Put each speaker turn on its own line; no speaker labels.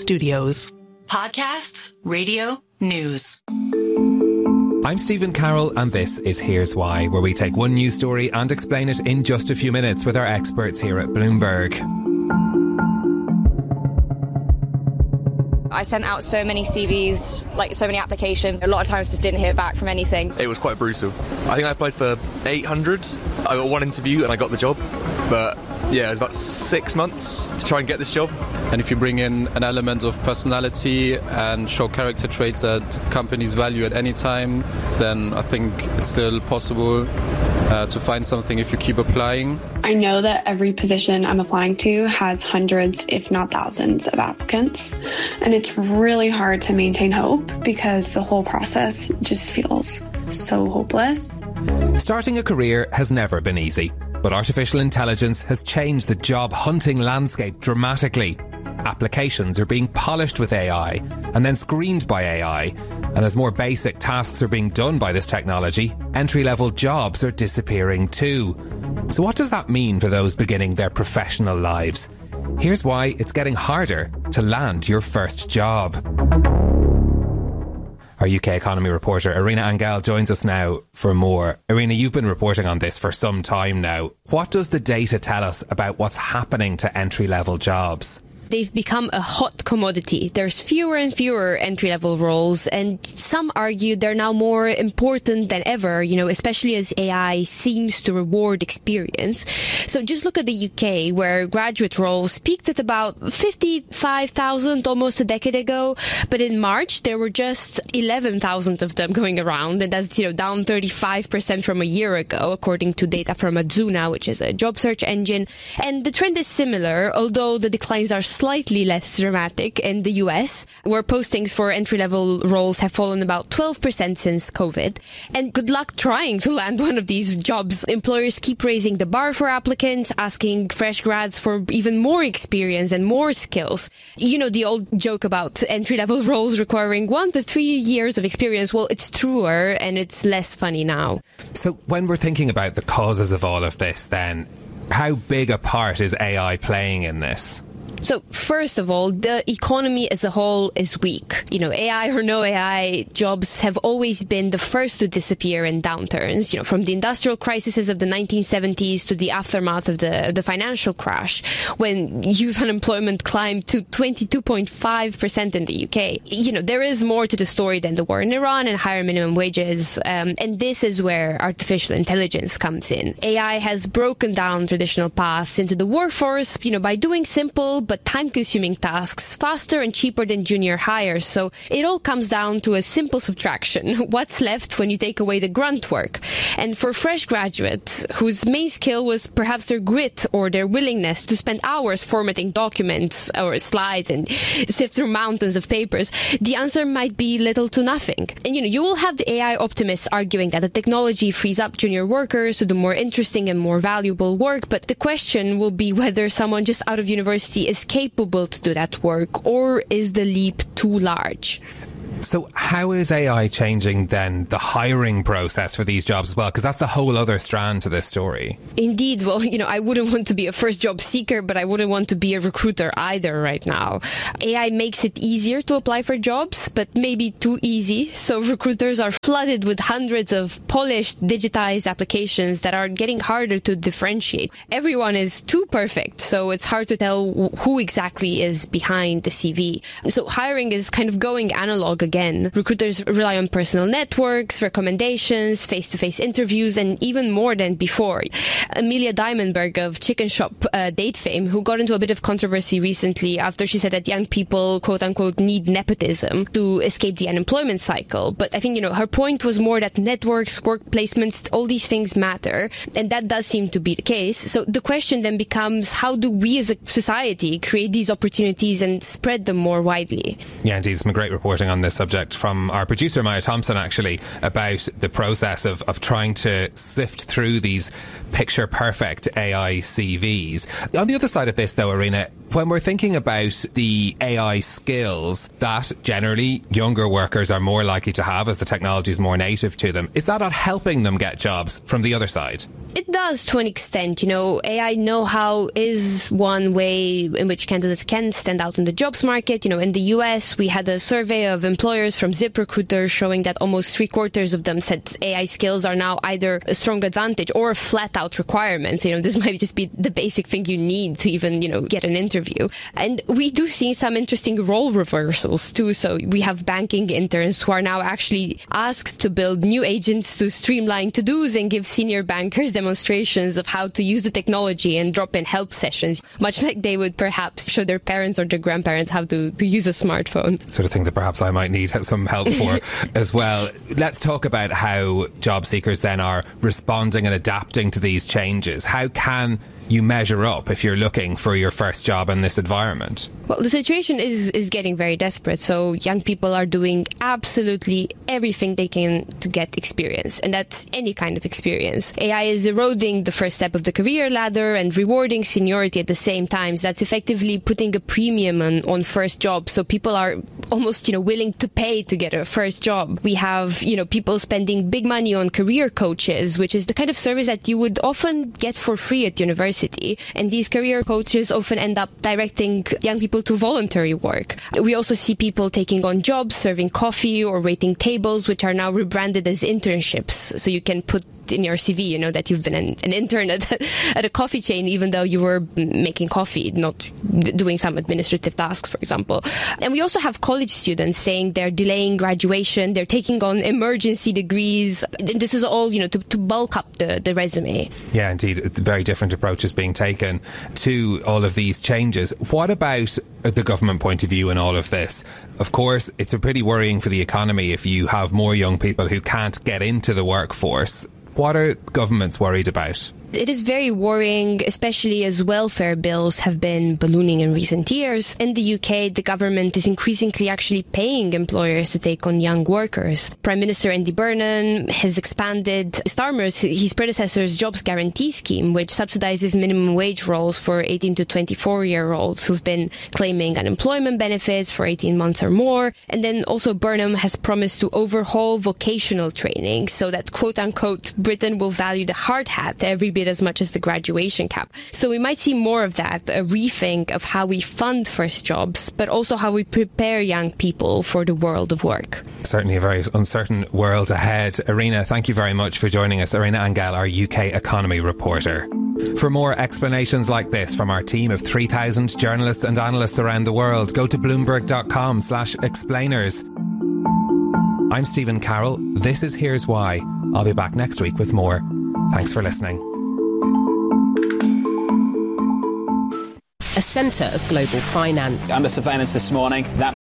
Studios.
Podcasts, radio, news.
I'm Stephen Carroll, and this is Here's Why, where we take one news story and explain it in just a few minutes with our experts here at Bloomberg.
I sent out so many CVs, like so many applications. A lot of times just didn't hear back from anything.
It was quite brutal. I think I applied for 800. I got one interview and I got the job. But yeah, it was about 6 months to try and get this job.
And if you bring in an element of personality and show character traits that companies value at any time, then I think it's still possible to find something if you keep applying.
I know that every position I'm applying to has hundreds, if not thousands, of applicants. And it's really hard to maintain hope because the whole process just feels so hopeless.
Starting a career has never been easy, but artificial intelligence has changed the job hunting landscape dramatically. Applications are being polished with AI and then screened by AI. And as more basic tasks are being done by this technology, entry-level jobs are disappearing too. So what does that mean for those beginning their professional lives? Here's why it's getting harder to land your first job. Our UK economy reporter Irina Angel joins us now for more. Irina, you've been reporting on this for some time now. What does the data tell us about what's happening to entry-level jobs?
They've become a hot commodity. There's fewer and fewer entry-level roles, and some argue they're now more important than ever, especially as AI seems to reward experience. So just look at the UK, where graduate roles peaked at about 55,000 almost a decade ago, but in March there were just 11,000 of them going around, and that's down 35% from a year ago, according to data from Adzuna, which is a job search engine. And the trend is similar, although the declines are slightly less dramatic in the US, where postings for entry-level roles have fallen about 12% since COVID. And good luck trying to land one of these jobs. Employers keep raising the bar for applicants, asking fresh grads for even more experience and more skills. The old joke about entry-level roles requiring 1 to 3 years of experience. Well, it's truer and it's less funny now.
So when we're thinking about the causes of all of this, then, how big a part is AI playing in this?
So first of all, the economy as a whole is weak. AI or no AI, jobs have always been the first to disappear in downturns, from the industrial crises of the 1970s to the aftermath of the financial crash, when youth unemployment climbed to 22.5% in the UK. There is more to the story than the war in Iran and higher minimum wages. And this is where artificial intelligence comes in. AI has broken down traditional paths into the workforce, by doing simple but time-consuming tasks faster and cheaper than junior hires. So it all comes down to a simple subtraction. What's left when you take away the grunt work? And for fresh graduates, whose main skill was perhaps their grit or their willingness to spend hours formatting documents or slides and sift through mountains of papers, the answer might be little to nothing. And you will have the AI optimists arguing that the technology frees up junior workers to do more interesting and more valuable work, but the question will be whether someone just out of university is capable to do that work, or is the leap too large?
So how is AI changing then the hiring process for these jobs as well? Because that's a whole other strand to this story.
Indeed. Well, I wouldn't want to be a first job seeker, but I wouldn't want to be a recruiter either right now. AI makes it easier to apply for jobs, but maybe too easy. So recruiters are flooded with hundreds of polished, digitized applications that are getting harder to differentiate. Everyone is too perfect, so it's hard to tell who exactly is behind the CV. So hiring is kind of going analog again. Recruiters rely on personal networks, recommendations, face-to-face interviews, and even more than before. Amelia Diamondberg of Chicken Shop date fame, who got into a bit of controversy recently after she said that young people, quote-unquote, need nepotism to escape the unemployment cycle. But I think, her point was more that networks, work placements, all these things matter, and that does seem to be the case. So the question then becomes, how do we as a society create these opportunities and spread them more widely?
Yeah, indeed, some great reporting on this subject from our producer Maya Thompson, actually, about the process of trying to sift through these picture perfect AI CVs. On the other side of this though, Irina, When we're thinking about the AI skills that generally younger workers are more likely to have as the technology is more native to them, is that not helping them get jobs from the other side?
It does to an extent. AI know-how is one way in which candidates can stand out in the jobs market. In the US, we had a survey of employers from ZipRecruiter showing that almost 3/4 of them said AI skills are now either a strong advantage or a flat-out requirement. This might just be the basic thing you need to even, get an interview. And we do see some interesting role reversals too. So we have banking interns who are now actually asked to build new agents to streamline to-dos and give senior bankers demonstrations of how to use the technology and drop in help sessions, much like they would perhaps show their parents or their grandparents how to use a smartphone.
Sort of thing that perhaps I might need some help for as well. Let's talk about how job seekers then are responding and adapting to these changes. How can you measure up if you're looking for your first job in this environment?
Well, the situation is getting very desperate. So young people are doing absolutely everything they can to get experience. And that's any kind of experience. AI is eroding the first step of the career ladder and rewarding seniority at the same time. So that's effectively putting a premium on first jobs. So people are almost, willing to pay to get a first job. We have, people spending big money on career coaches, which is the kind of service that you would often get for free at university. And these career coaches often end up directing young people to voluntary work. We also see people taking on jobs, serving coffee or waiting tables, which are now rebranded as internships. So you can put in your CV, that you've been an intern at a coffee chain, even though you were making coffee, not doing some administrative tasks, for example. And we also have college students saying they're delaying graduation, they're taking on emergency degrees. This is all, to bulk up the resume.
Yeah, indeed. Very different approaches being taken to all of these changes. What about the government point of view in all of this? Of course, it's pretty worrying for the economy if you have more young people who can't get into the workforce. What are governments worried about?
It is very worrying, especially as welfare bills have been ballooning in recent years. In the UK, the government is increasingly actually paying employers to take on young workers. Prime Minister Andy Burnham has expanded Starmer's, his predecessor's jobs guarantee scheme, which subsidizes minimum wage roles for 18 to 24-year-olds who've been claiming unemployment benefits for 18 months or more. And then also Burnham has promised to overhaul vocational training so that, quote-unquote, Britain will value the hard hat every bit as much as the graduation cap. So we might see more of that, a rethink of how we fund first jobs, but also how we prepare young people for the world of work.
Certainly a very uncertain world ahead. Irina, thank you very much for joining us. Irina Angel, our UK economy reporter. For more explanations like this from our team of 3,000 journalists and analysts around the world, go to bloomberg.com/explainers. I'm Stephen Carroll. This is Here's Why. I'll be back next week with more. Thanks for listening.
A centre of global finance.
Under surveillance this morning, that